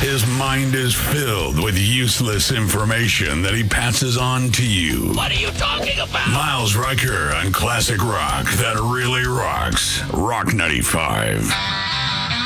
His mind is filled with useless information that he passes on to you. What are you talking about? Miles Riker on classic rock that really rocks. Rock 95.